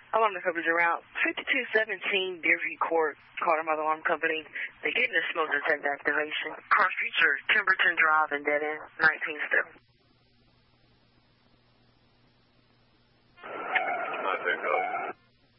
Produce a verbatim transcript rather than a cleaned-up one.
Alarm coverage around fifty-two seventeen Deerview Court, Carter Mother Alarm Company. They're getting a smoke detector activation. Cross Future, Timberton Drive and Dead End, nineteen step.